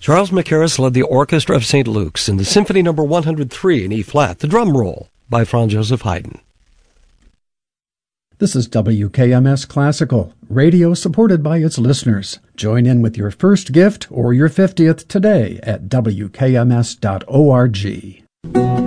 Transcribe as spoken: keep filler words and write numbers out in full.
Charles Mackerras led the Orchestra of Saint Luke's in the Symphony Number one hundred three in E-flat, The Drum Roll by Franz Joseph Haydn. This is W K M S Classical, radio supported by its listeners. Join in with your first gift or your fiftieth today at W K M S dot org.